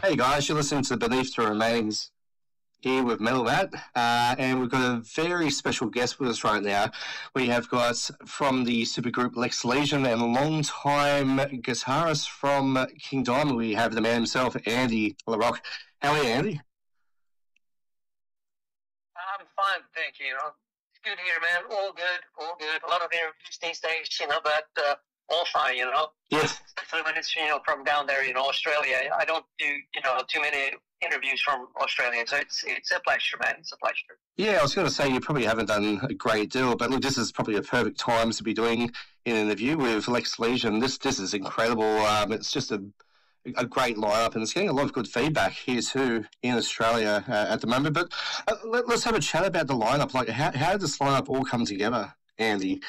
Hey guys, you're listening to Beneath the Remains here with Metal Matt, and we've got a very special guest with us right now. We have got from the supergroup Lex Legion and a long-time guitarist from King Diamond. We have the man himself, Andy LaRock. How are you, Andy? I'm fine, thank you. It's good here, man. All good, all good. A lot of interviews these days, but all fine, Yes. Especially when it's, from down there in Australia. I don't do, too many interviews from Australia, so it's a pleasure, man. It's a pleasure. Yeah, I was going to say you probably haven't done a great deal, but look, this is probably a perfect time to be doing an interview with Lex Legion. This is incredible. It's just a great lineup, and it's getting a lot of good feedback here too in Australia at the moment. But let's have a chat about the lineup. Like, how did this lineup all come together, Andy?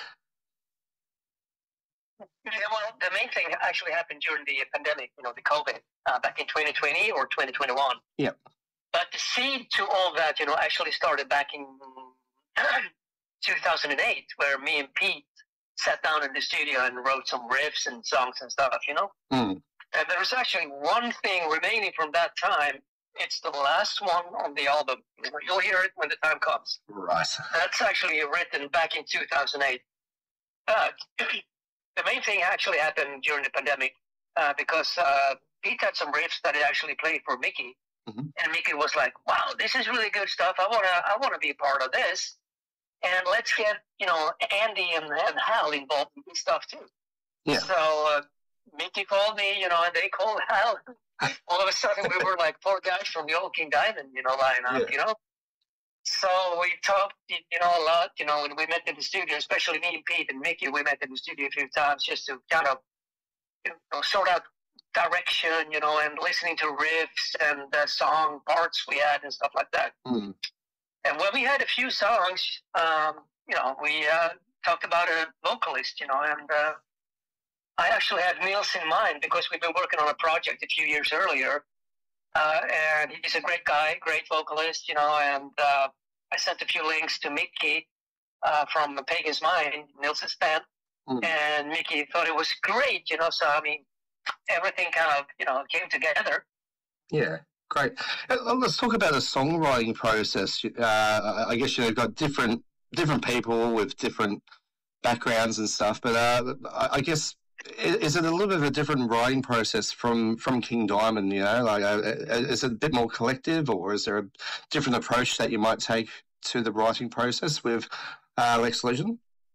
Yeah, well, the main thing actually happened during the pandemic, the COVID, back in 2020 or 2021. Yeah. But the seed to all that, actually started back in 2008, where me and Pete sat down in the studio and wrote some riffs and songs and stuff, Mm. And there's actually one thing remaining from that time. It's the last one on the album. You'll hear it when the time comes. Right. That's actually written back in 2008. The main thing actually happened during the pandemic because Pete had some riffs that he actually played for Mickey. Mm-hmm. And Mickey was like, wow, this is really good stuff. I wanna be a part of this. And let's get, Andy and Hal involved in this stuff too. Yeah. So Mickey called me, and they called Hal. All of a sudden, we were like four guys from the old King Diamond, lineup, Yeah. So we talked, a lot, when we met in the studio, especially me and Pete and Mickey, we met in the studio a few times just to kind of, sort out direction, and listening to riffs and song parts we had and stuff like that. Mm. And when we had a few songs, we talked about a vocalist, and I actually had Niels in mind because we've been working on a project a few years earlier. And he's a great guy, great vocalist, and I sent a few links to Mickey from Pagan's Mind, Niels' band, and Mickey thought it was great, so, everything kind of, came together. Yeah, great. Let's talk about the songwriting process. I guess, you've got different people with different backgrounds and stuff, but I guess, is it a little bit of a different writing process from King Diamond, Like, is it a bit more collective, or is there a different approach that you might take to the writing process with Lex Legion?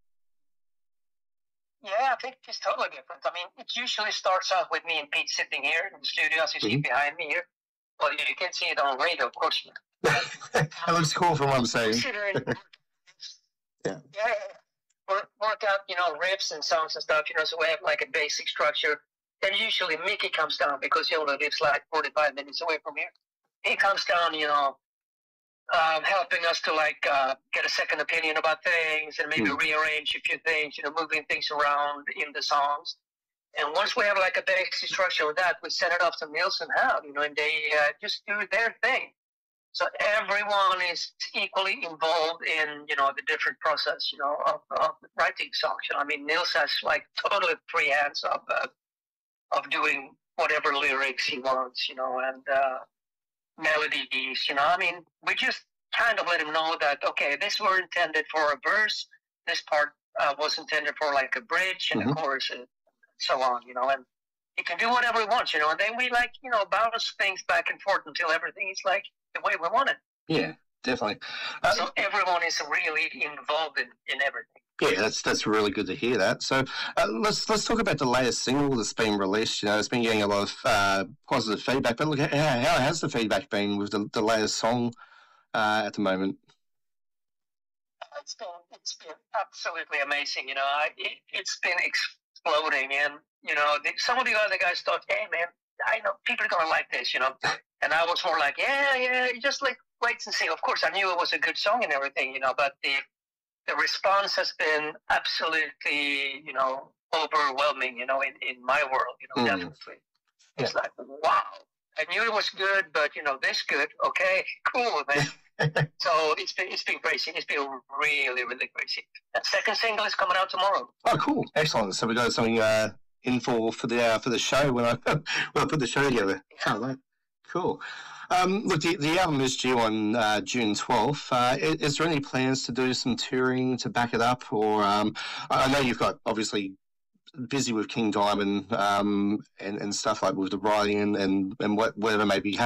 Yeah, I think it's totally different. It usually starts out with me and Pete sitting here in the studio, as you see behind me here. Well, you can see it on radio, of course. That looks cool from what I'm saying. Yeah. Work out, riffs and songs and stuff, so we have like a basic structure. Then usually Mickey comes down because he only lives like 45 minutes away from here. He comes down, helping us to get a second opinion about things and maybe rearrange a few things, moving things around in the songs. And once we have like a basic structure with that, we send it off to Niels and Hal, and they just do their thing. So everyone is equally involved in, the different process, of writing songs. Niels has like totally free hands of doing whatever lyrics he wants, and melodies, we just kind of let him know that, okay, this were intended for a verse, this part was intended for like a bridge and a chorus and so on, and he can do whatever he wants, and then we bounce things back and forth until everything is like the way we want it. Yeah, definitely. So everyone is really involved in everything. Yeah, that's really good to hear that. So let's talk about the latest single that's been released. It's been getting a lot of positive feedback. But look, how has the feedback been with the latest song at the moment? It's been absolutely amazing. It's been exploding, and some of the other guys thought, hey man, I know people are gonna like this, and I was more like, yeah, just like wait and see. Of course, I knew it was a good song and everything, but the response has been absolutely, overwhelming, in my world, definitely. It's like, wow, I knew it was good, but this good, okay, cool, man. So it's been crazy. It's been really, really crazy. That second single is coming out tomorrow. Oh, cool, excellent. So we got something in for the show when I put the show together. Oh, Cool. Look, the album is due on June 12th. Is there any plans to do some touring to back it up? Or I know you've got obviously busy with King Diamond and stuff like with the writing and whatever may be